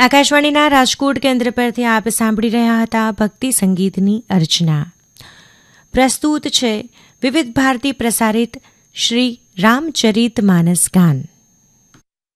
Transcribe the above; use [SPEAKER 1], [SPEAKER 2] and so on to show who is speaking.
[SPEAKER 1] આકાશવાણીના રાજકોટ કેન્દ્ર પરથી આપ સાંભળી રહ્યા હતા ભક્તિ સંગીતની અર્ચના. પ્રસ્તુત છે વિવિધ ભારતી પ્રસારિત શ્રી રામચરિત માનસ ગાન.